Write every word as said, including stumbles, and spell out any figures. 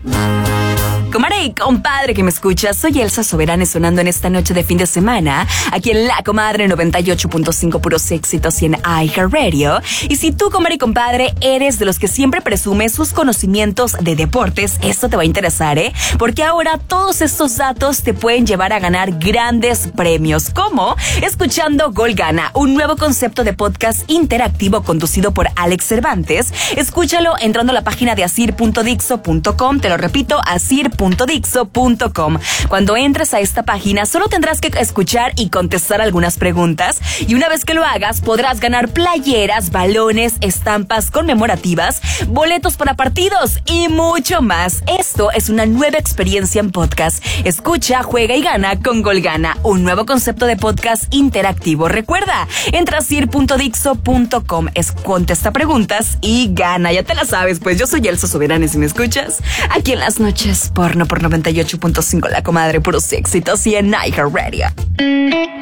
Comadre y compadre que me escuchas, soy Elsa Soberane sonando en esta noche de fin de semana, aquí en La Comadre noventa y ocho punto cinco puros éxitos y en iHeartRadio. Y si tú, comadre y compadre, eres de los que siempre presume sus conocimientos de deportes, esto te va a interesar, ¿eh? Porque ahora todos estos datos te pueden llevar a ganar grandes premios, como escuchando Gol Gana, un nuevo concepto de podcast interactivo conducido por Alex Cervantes. Escúchalo entrando a la página de asir punto dixo punto com, te lo repito, asir punto dixo punto com. Cuando entres a esta página, solo tendrás que escuchar y contestar algunas preguntas, y una vez que lo hagas, podrás ganar playeras, balones, estampas conmemorativas, boletos para partidos y mucho más. Esto es una nueva experiencia en podcast. Escucha, juega y gana con Gol Gana, un nuevo concepto de podcast interactivo. Recuerda, entra a asir punto dixo punto com, es contesta preguntas y gana. Ya te la sabes, pues yo soy Elsa Soberane, si me escuchas, aquí en las noches por no por noventa y ocho punto cinco La Comadre, puros éxitos y en iHeartRadio.